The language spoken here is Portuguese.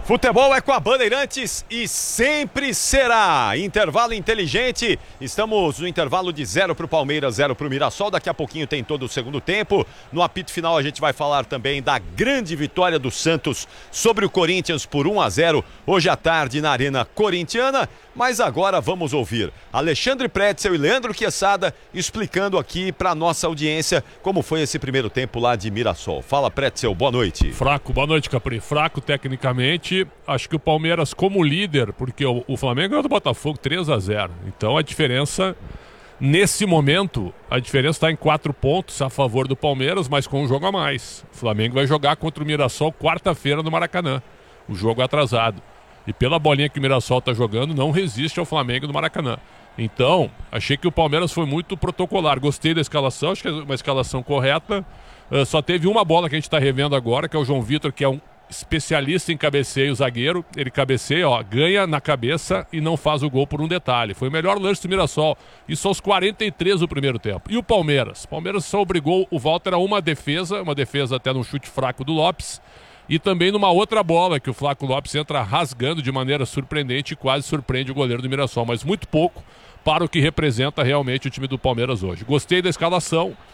Futebol é com a Bandeirantes e sempre será. Intervalo inteligente. Estamos no intervalo de 0 para o Palmeiras, 0 para o Mirassol. Daqui a pouquinho tem todo o segundo tempo. No apito final a gente vai falar também da grande vitória do Santos sobre o Corinthians por 1-0 hoje à tarde na Arena Corintiana. Mas agora vamos ouvir Alexandre Pretzel e Leandro Quesada explicando aqui para nossa audiência como foi esse primeiro tempo lá de Mirassol. Fala, Pretzel, boa noite. Fraco, boa noite, Capri. Fraco tecnicamente. Acho que o Palmeiras como líder, porque o Flamengo ganhou do Botafogo 3-0. Então a diferença, nesse momento, a diferença está em 4 pontos a favor do Palmeiras, mas com um jogo a mais. O Flamengo vai jogar contra o Mirassol quarta-feira no Maracanã. O jogo é atrasado. E pela bolinha que o Mirassol está jogando, não resiste ao Flamengo no Maracanã. Então, achei que o Palmeiras foi muito protocolar. Gostei da escalação, acho que é uma escalação correta. Só teve uma bola que a gente está revendo agora, que é o João Vitor, que é um especialista em cabeceio, zagueiro. Ele cabeceia, ganha na cabeça e não faz o gol por um detalhe. Foi o melhor lance do Mirassol. Isso aos 43 do primeiro tempo. E o Palmeiras? O Palmeiras só obrigou o Walter a uma defesa até num chute fraco do Lopes. E também numa outra bola que o Flaco Lopes entra rasgando de maneira surpreendente e quase surpreende o goleiro do Mirassol, mas muito pouco para o que representa realmente o time do Palmeiras hoje. Gostei da escalação,